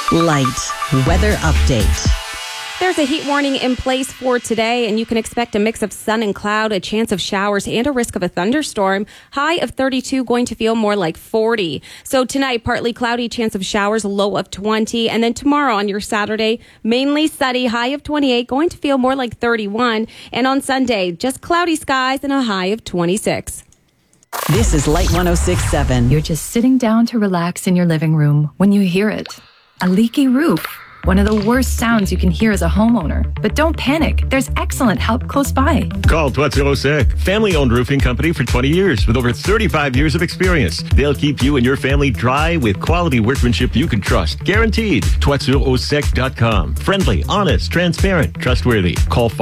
Light weather update. There's a heat warning in place for today, and you can expect a mix of sun and cloud, a chance of showers, and a risk of a thunderstorm. High of 32, going to feel more like 40. So tonight, partly cloudy, chance of showers, low of 20. And then tomorrow on your Saturday, mainly sunny, high of 28, going to feel more like 31. And on Sunday, just cloudy skies and a high of 26. This is Light 106.7. You're just sitting down to relax in your living room when you hear it. A leaky roof. One of the worst sounds you can hear as a homeowner. But don't panic. There's excellent help close by. Call Toiture Sec, family-owned roofing company for 20 years with over 35 years of experience. They'll keep you and your family dry with quality workmanship you can trust. Guaranteed. ToitureAuSec.com. Friendly, honest, transparent, trustworthy. Call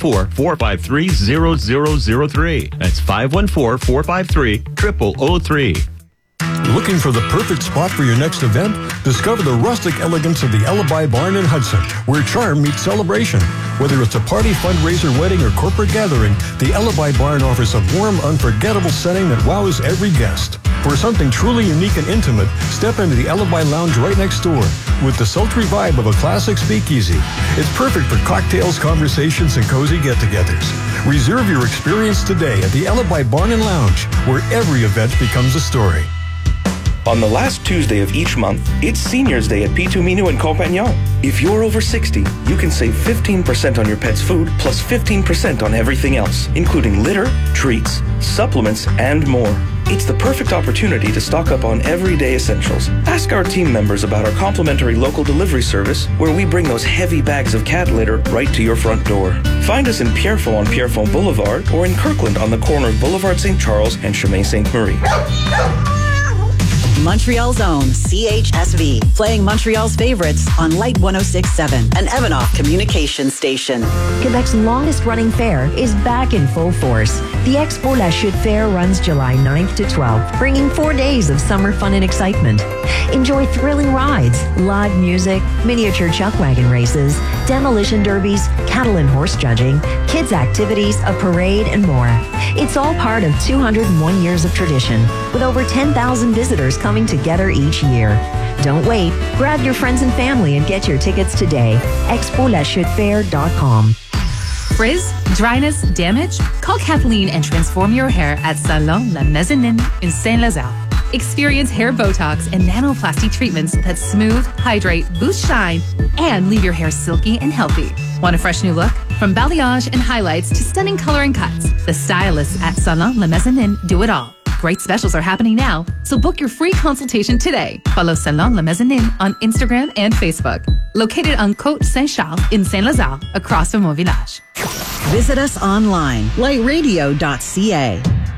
514-453-0003. That's 514-453-0003. Looking for the perfect spot for your next event? Discover the rustic elegance of the Alibi Barn in Hudson, where charm meets celebration. Whether it's a party, fundraiser, wedding, or corporate gathering, the Alibi Barn offers a warm, unforgettable setting that wows every guest. For something truly unique and intimate, step into the Alibi Lounge right next door with the sultry vibe of a classic speakeasy. It's perfect for cocktails, conversations, and cozy get-togethers. Reserve your experience today at the Alibi Barn and Lounge, where every event becomes a story. On the last Tuesday of each month, it's Seniors Day at P2 Minu and Compagnon. If you're over 60, you can save 15% on your pet's food plus 15% on everything else, including litter, treats, supplements, and more. It's the perfect opportunity to stock up on everyday essentials. Ask our team members about our complimentary local delivery service, where we bring those heavy bags of cat litter right to your front door. Find us in Pierrefonds on Pierrefonds Boulevard or in Kirkland on the corner of Boulevard St. Charles and Chemin Sainte-Marie. Montreal's own CHSV, playing Montreal's favorites on Light 106.7, an Evanoff communication station. Quebec's longest-running fair is back in full force. The Expo La Chute Fair runs July 9th to 12th, bringing 4 days of summer fun and excitement. Enjoy thrilling rides, live music, miniature chuck wagon races, demolition derbies, cattle and horse judging, kids' activities, a parade, and more. It's all part of 201 years of tradition, with over 10,000 visitors coming together each year. Don't wait. Grab your friends and family and get your tickets today. ExpoLaChuteFair.com. Frizz, dryness, damage? Call Kathleen and transform your hair at Salon La Mezzanine in Saint-Lazare. Experience hair Botox and nanoplasty treatments that smooth, hydrate, boost shine, and leave your hair silky and healthy. Want a fresh new look? From balayage and highlights to stunning color and cuts, the stylists at Salon La Mezzanine do it all. Great specials are happening now, so book your free consultation today. Follow Salon La Mezzanine on Instagram and Facebook. Located on Côte Saint-Charles in Saint-Lazare, across from Mon Village. Visit us online, lightradio.ca.